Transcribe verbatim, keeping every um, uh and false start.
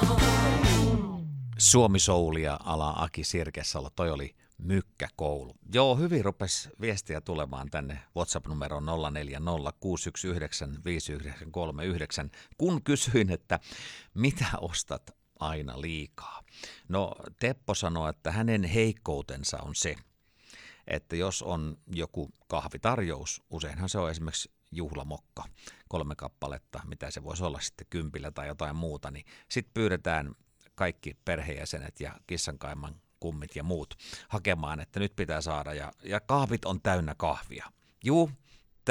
Suomi Soulia ala Aki Sirkesalo, toi oli Mykkäkoulu. Joo, hyvin rupesi viestiä tulemaan tänne WhatsApp-numeroon nolla neljä nolla kuusi yksi yhdeksän viisi yhdeksän kolme yhdeksän, kun kysyin, että mitä ostat aina liikaa. No, Teppo sanoi, että hänen heikkoutensa on se, että jos on joku kahvitarjous, useinhan se on esimerkiksi juhlamokka, kolme kappaletta, mitä se voisi olla sitten kympillä tai jotain muuta, niin sitten pyydetään kaikki perheenjäsenet ja kissankaiman kummit ja muut hakemaan, että nyt pitää saada, ja, ja kahvit on täynnä kahvia. Juu,